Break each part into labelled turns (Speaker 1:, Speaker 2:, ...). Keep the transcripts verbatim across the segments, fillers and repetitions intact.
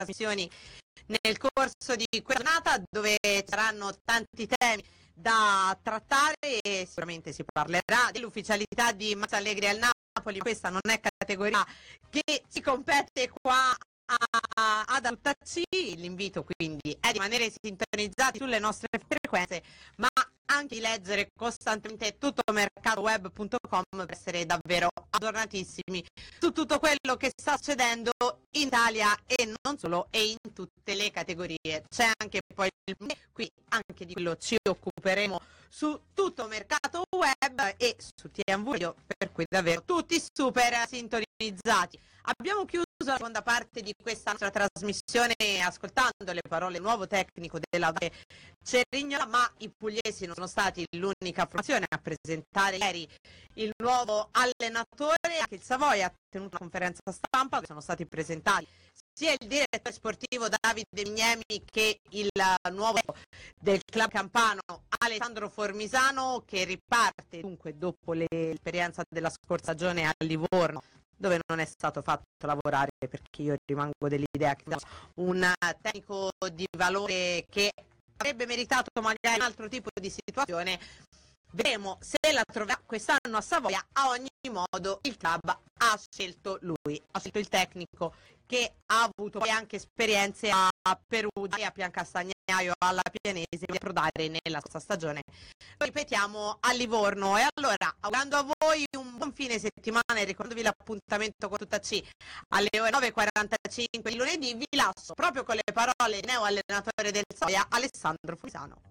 Speaker 1: trasmissioni nel corso di questa giornata, dove saranno tanti temi da trattare e sicuramente si parlerà dell'ufficialità di Max Allegri al Napoli. Questa non è categoria che si compete qua a, ad Tutta C. L'invito quindi è di rimanere sintonizzati sulle nostre frequenze, ma anche di leggere costantemente tutto mercato web punto com per essere davvero aggiornatissimi su tutto quello che sta succedendo in Italia e non solo, e in tutte le categorie. C'è anche poi il qui anche di quello ci occuperemo su tutto mercato web e su T M V, per cui davvero tutti super sintonizzati. Abbiamo chiuso la seconda parte di questa nostra trasmissione ascoltando le parole del nuovo tecnico della Cerignola, ma i pugliesi non sono stati l'unica formazione a presentare ieri il nuovo allenatore. Anche il Savoia ha tenuto una conferenza stampa dove sono stati presentati sia il direttore sportivo Davide Mignemi che il nuovo del club campano Alessandro Formisano, che riparte dunque dopo l'esperienza della scorsa stagione a Livorno, dove non è stato fatto lavorare, perché io rimango dell'idea che un tecnico di valore che avrebbe meritato magari un altro tipo di situazione. Vedremo se la troverà quest'anno a Savoia. A ogni modo il club ha scelto lui, ha scelto il tecnico che ha avuto poi anche esperienze a Perugia e a Piancastagnaio, alla Pianese, di approdare nella scorsa stagione, lo ripetiamo, a Livorno. E allora, augurando a voi un buon fine settimana e ricordandovi l'appuntamento con Tutta C alle ore nove e quarantacinque di lunedì, vi lascio proprio con le parole del neo allenatore del Savoia, Alessandro Formisano.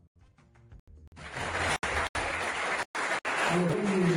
Speaker 2: Quindi,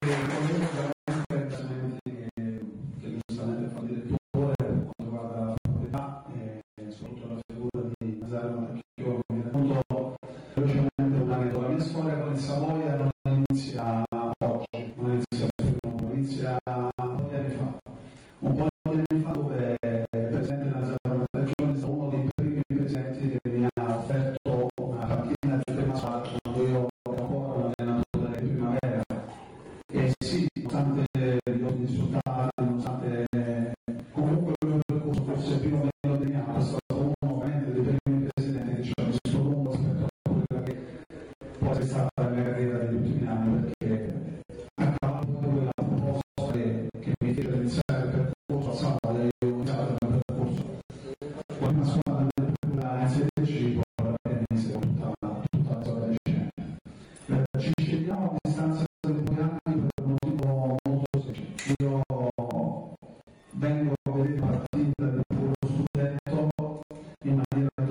Speaker 2: che giustamente fa direttore per quanto riguarda la proprietà e soprattutto la figura di Nazareno, perché io mi racconto velocemente un aneddoto. La mia storia con il Savoia non inizia oggi, non inizia prima, inizia un po' di anni fa. Un po' di anni fa, dove il presidente Nazareno Regione è stato uno dei primi presidenti che mi ha offerto una panchina di prima squadra quando io ero ancora un allenatore di primavera. E sì, nonostante gli ottimi risultati, nonostante comunque il mio percorso fosse più o meno degnato, è stato uno dei primi presidenti che ci ha messo lungo rispetto a quella che poi è stata la mia carriera degli ultimi anni, perché a cavallo di quella proposta che mi chiede di iniziare il percorso a Savoia, io ho iniziato il mio percorso con una squadra in Serie C, poi alla Pianese, tutta, tutta la storia recente. Ci scegliamo a distanza di due anni per un motivo molto semplice. Io vengo a vedere partita del puro studento in maniera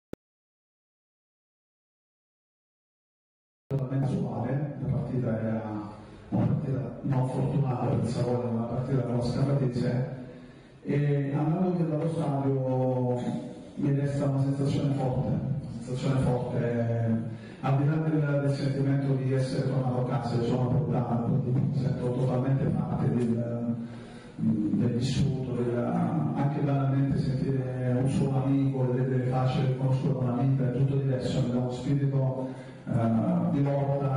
Speaker 2: totalmente casuale. La partita era una partita non fortunata per il Savoia, una partita della Scarlatese, e andando via dallo stadio mi resta una sensazione forte, una sensazione forte, al di là del, del sentimento di essere tornato a casa. Io sono portato, mi sento totalmente parte del, del vissuto, del, anche banalmente sentire un suo amico, vedere le facce che conosco da una vita è tutto diverso, mi dà uno spirito uh, di lotta